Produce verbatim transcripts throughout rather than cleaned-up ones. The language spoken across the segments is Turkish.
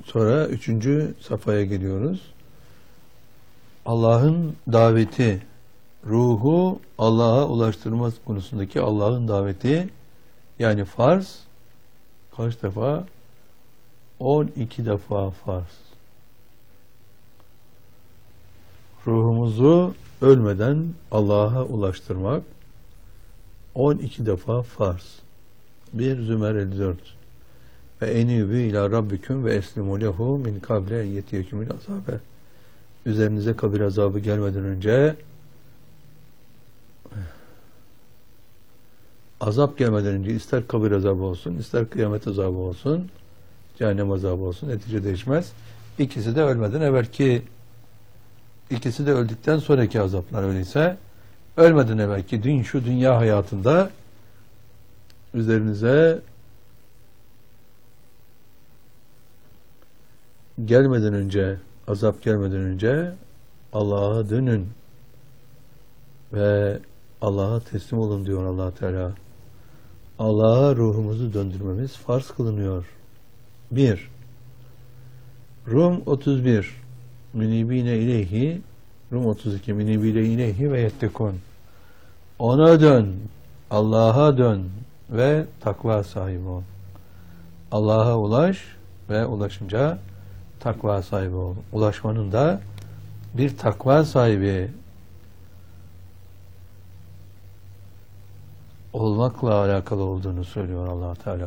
Sonra üçüncü safhaya geliyoruz. Allah'ın daveti, ruhu Allah'a ulaştırma konusundaki Allah'ın daveti, yani farz kaç defa? on iki defa farz. Ruhumuzu ölmeden Allah'a ulaştırmak on iki defa farz. bir Zümer elli dört. Ve enîbû ilâ rabbiküm ve eslimû lehu min kable en yetiyekümül azâbe. Üzerinize kabir azabı gelmeden önce, azap gelmeden önce, ister kabir azabı olsun, ister kıyamet azabı olsun, cehennem azabı olsun, netice değişmez. İkisi de ölmeden evvelki, ikisi de öldükten sonraki azaplar öyleyse, ölmeden evvelki dün şu dünya hayatında üzerinize gelmeden önce, azap gelmeden önce Allah'a dönün ve Allah'a teslim olun diyor Allah Teala. Allah'a ruhumuzu döndürmemiz farz kılınıyor. bir. Rum otuz bir. Münibine ileyhi. Rum otuz iki. Münibine ileyhi ve yettekun. Ona dön. Allah'a dön ve takva sahibi ol. Allah'a ulaş ve ulaşınca takva sahibi ol. Ulaşmanın da bir takva sahibi olmakla alakalı olduğunu söylüyor Allah Teala.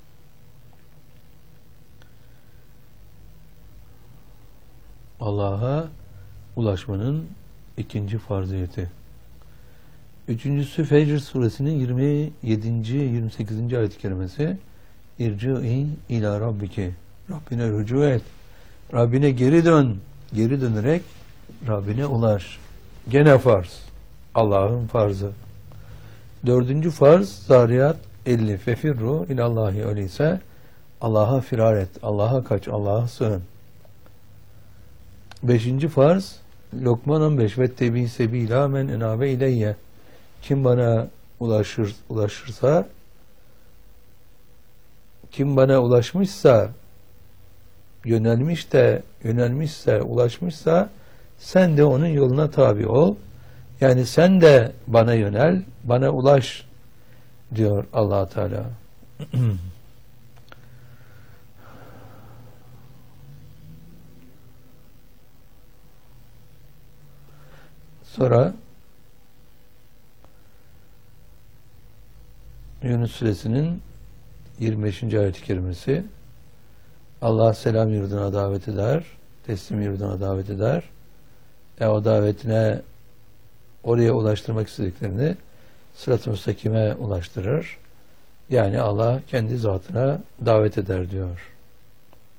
Allah'a ulaşmanın ikinci farziyeti. Üçüncüsü Fecr suresinin yirmi yedinci yirmi sekizinci ayet-i kerimesi. İrci'i ila rabbiki. Rabbine rücu et. Rabbine geri dön. Geri dönerek Rabbine ulaş. Gene farz. Allah'ın farzı. Dördüncü farz Zariyat elli. Fefirru ilallahi, öyleyse Allah'a firar et. Allah'a kaç. Allah'a sığın. Beşinci farz Lokman on beş. Vettebi sebila men enabe ileyye. Kim bana ulaşır, ulaşırsa, kim bana ulaşmışsa, yönelmiş de, yönelmişse, ulaşmışsa, sen de onun yoluna tabi ol. Yani sen de bana yönel, bana ulaş diyor Allah Teala. Sonra Yunus suresinin yirmi beşinci ayet-i kerimesi. Allah selam yurduna davet eder, teslim yurduna davet eder. E o davetine, oraya ulaştırmak istediklerini sırat-ı müstakime ulaştırır. Yani Allah kendi zatına davet eder diyor.